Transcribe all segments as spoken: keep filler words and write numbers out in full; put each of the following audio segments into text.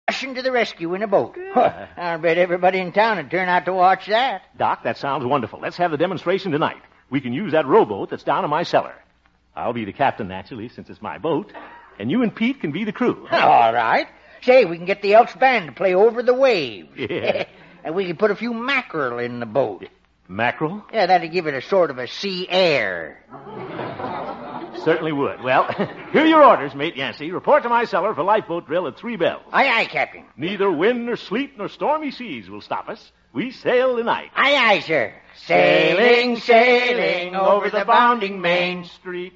rushing to the rescue in a boat. I bet everybody in town would turn out to watch that. Doc, that sounds wonderful. Let's have the demonstration tonight. We can use that rowboat that's down in my cellar. I'll be the captain, naturally, since it's my boat. And you and Pete can be the crew. Huh? All right. Say, we can get the Elks Band to play Over the Waves. Yeah. And we can put a few mackerel in the boat. Mackerel? Yeah, that'd give it a sort of a sea air. Certainly would. Well, here are your orders, Mate Yancey. Report to my cellar for lifeboat drill at three bells. Aye, aye, Captain. Neither wind nor sleet nor stormy seas will stop us. We sail tonight. Aye, aye, sir. Sailing, sailing over the bounding main street.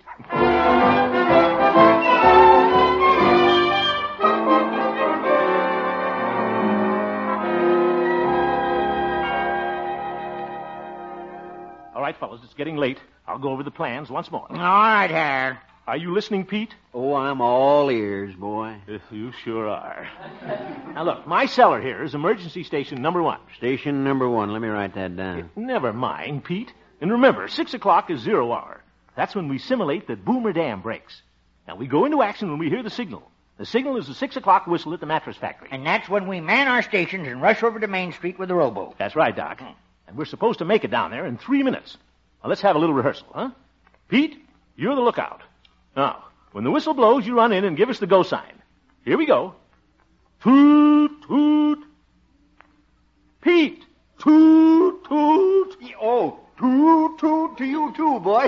All right, fellas, it's getting late. I'll go over the plans once more. All right, Harold. Are you listening, Pete? Oh, I'm all ears, boy. You sure are. Now, look, my cellar here is emergency station number one. Station number one. Let me write that down. Never mind, Pete. And remember, six o'clock is zero hour. That's when we simulate that Boomer Dam breaks. Now, we go into action when we hear the signal. The signal is the six o'clock whistle at the mattress factory. And that's when we man our stations and rush over to Main Street with the rowboat. That's right, Doc. And we're supposed to make it down there in three minutes. Now, let's have a little rehearsal, huh? Pete, you're the lookout. Now, when the whistle blows, you run in and give us the go sign. Here we go. Toot, toot. Pete, toot, toot. Oh, toot, toot to you too, boy.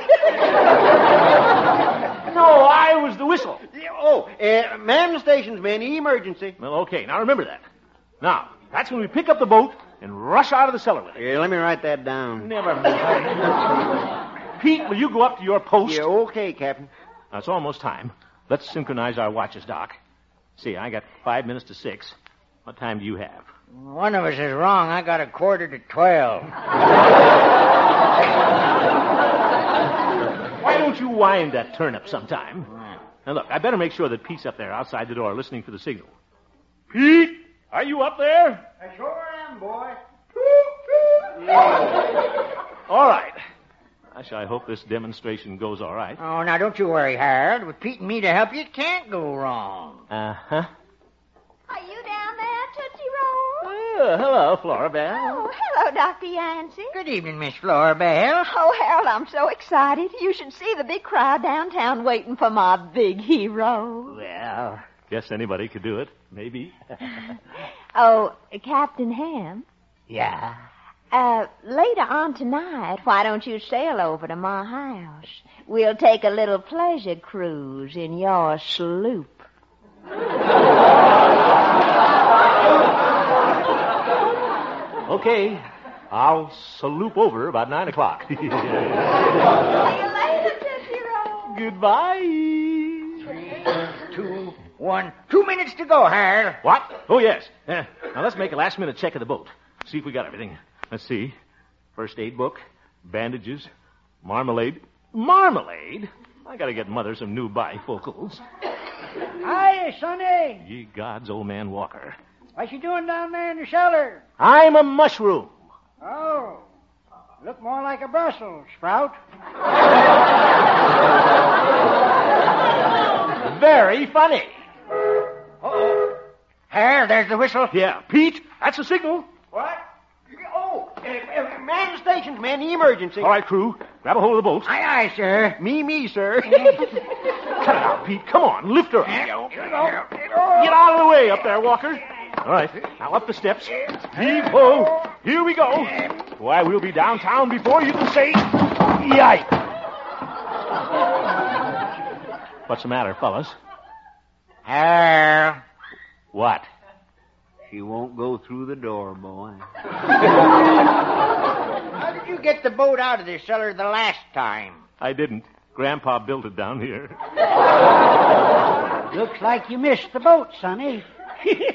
No, I was the whistle. Oh, uh, man the stations, man. Emergency. Well, okay. Now, remember that. Now, that's when we pick up the boat and rush out of the cellar with it. Yeah, let me write that down. Never mind. Pete, will you go up to your post? Yeah, okay, Captain. Now, it's almost time. Let's synchronize our watches, Doc. See, I got five minutes to six. What time do you have? One of us is wrong. I got a quarter to twelve. Why don't you wind that turnip sometime? Now, look, I better make sure that Pete's up there outside the door listening for the signal. Pete, are you up there? I sure am, boy. All right. Gosh, I hope this demonstration goes all right. Oh, now don't you worry, Harold. With Pete and me to help you, it can't go wrong. Uh-huh. Are you down there, Tootsie Roll? Oh, hello, Flora Belle. Oh, hello, Doctor Yancey. Good evening, Miss Flora Belle. Oh, Harold, I'm so excited. You should see the big crowd downtown waiting for my big hero. Well, guess anybody could do it. Maybe. Oh, Captain Ham. Yeah? Uh, later on tonight, why don't you sail over to my house? We'll take a little pleasure cruise in your sloop. Okay. I'll salute over about nine o'clock. See you later, Tootsie Roll. Goodbye. Three, two, one. Two minutes to go, Harold. What? Oh, yes. Uh, now, let's make a last-minute check of the boat. See if we got everything. Let's see. First aid book, bandages, marmalade. Marmalade? I gotta get Mother some new bifocals. Hiya, Sonny. Ye gods, old man Walker. What you doing down there in the cellar? I'm a mushroom. Oh, look more like a Brussels sprout. Very funny. Uh-oh. Harold, there's the whistle. Yeah, Pete, that's a signal. What? Oh, uh, uh, man the stations, man. Emergency. All right, crew, grab a hold of the boat. Aye, aye, sir. Me, me, sir. Cut it out, Pete. Come on, lift her up. Here you go. Get out of the way up there, Walker. All right, now up the steps. Heave-ho. Here we go. Why, we'll be downtown before you can say, yike. What's the matter, fellas? Harold. What? She won't go through the door, boy. How did you get the boat out of the cellar the last time? I didn't. Grandpa built it down here. Looks like you missed the boat, Sonny.